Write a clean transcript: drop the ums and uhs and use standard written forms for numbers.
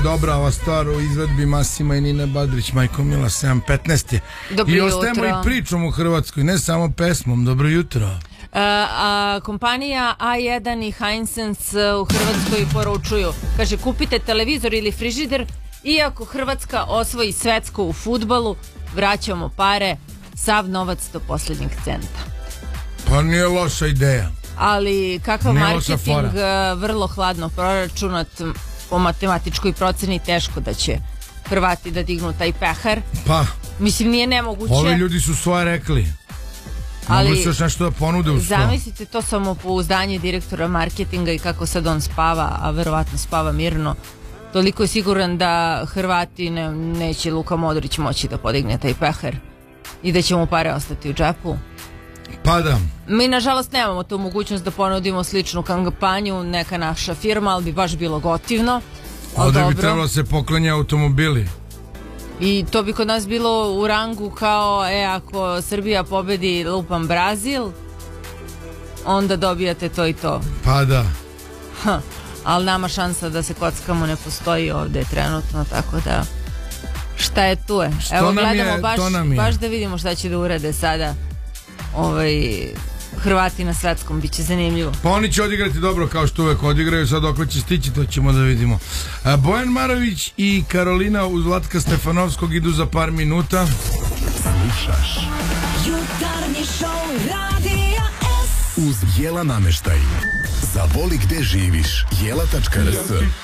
dobra ova stvar u izvedbi Masima i Nine Badrić, majko mila, 7:15 je. I ostajemo i pričom u Hrvatskoj, ne samo pesmom. Dobro jutro. Kompanija A1 i Hisense u Hrvatskoj poručuju, kaže, kupite televizor ili frižider i ako Hrvatska osvoji svetsko u fudbalu, vraćamo pare, sav novac do posljednjeg centa. Pa nije loša ideja. Ali kakav nije marketing, vrlo hladno proračunat, po matematičkoj proceni teško da će Hrvati da dignu taj pehar. Pa, mislim, nije nemoguće. Ovi ljudi su svoje rekli. Mogu se još nešto da ponude u što. Zamislite to samopouzdanje direktora marketinga i kako sad on spava, a verovatno spava mirno. Toliko je siguran da Hrvati neće Luka Modrić moći da podigne taj pehar i da će mu pare ostati u džepu. Pa da. Mi nažalost nemamo tu mogućnost da ponudimo sličnu kampanju, neka naša firma, ali bi baš bilo gotivno. Ovdje bi trebalo se poklanja automobili. I to bi kod nas bilo u rangu kao, ako Srbija pobedi lupam Brazil, onda dobijate to i to. Pa da. Ali nama šansa da se kockamo ne postoji ovdje trenutno, tako da šta je tu je. Evo gledamo baš da vidimo šta će da urade sada Hrvati na svetskom, bit će zanimljivo. Pa oni će odigrati dobro kao što uvek odigraju, sad dok će stići to ćemo da vidimo. Bojan Marović i Karolina uz Vlatka Stefanovskog idu za par minuta. Slušaš Jutarnji šou Radija S uz Jela nameštaj. Zavoli gde živiš, jela.rs.